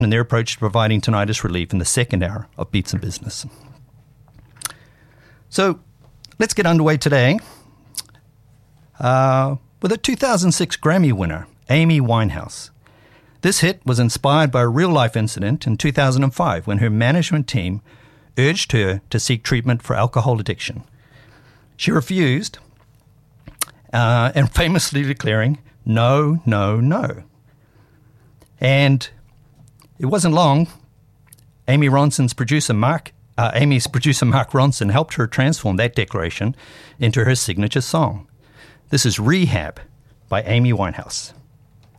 and their approach to providing tinnitus relief in the second hour of Beats and Business. So let's get underway today with a 2006 Grammy winner, Amy Winehouse. This hit was inspired by a real-life incident in 2005 when her management team urged her to seek treatment for alcohol addiction. She refused, and famously declaring, "No, no, no." And it wasn't long. Amy's producer Mark Ronson helped her transform that declaration into her signature song. This is Rehab by Amy Winehouse.